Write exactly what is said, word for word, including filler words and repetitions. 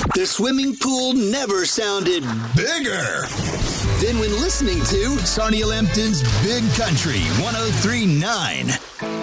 The swimming pool never sounded bigger than when listening to Sonia Lampton's Big Country one oh three point nine.